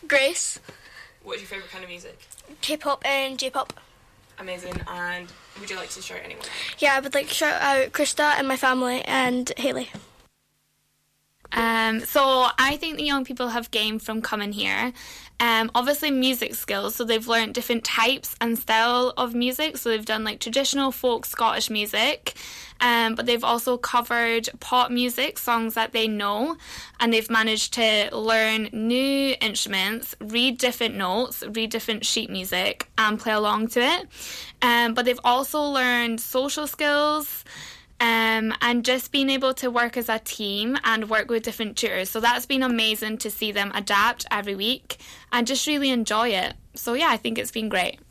Grace. What's your favourite kind of music? K-pop and J-pop. Amazing. And would you like to shout anyone? Yeah, I would like to shout out Krista and my family and Hayley. So I think the young people have gained from coming here. Obviously music skills, so they've learnt different types and style of music. So they've done like traditional folk Scottish music, but they've also covered pop music, songs that they know, and they've managed to learn new instruments, read different notes, read different sheet music, and play along to it. But they've also learned social skills, and just being able to work as a team and work with different tutors. So that's been amazing to see them adapt every week and just really enjoy it. So yeah, I think it's been great.